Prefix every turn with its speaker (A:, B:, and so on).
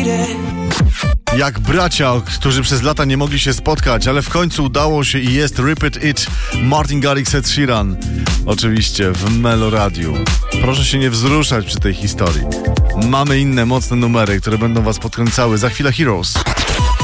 A: Jak bracia, którzy przez lata nie mogli się spotkać, ale w końcu udało się i jest Repeat It, Martin Garrix, Ed Sheeran. Oczywiście w Meloradiu. Proszę się nie wzruszać przy tej historii. Mamy inne mocne numery, które będą was podkręcały. Za chwilę Heroes.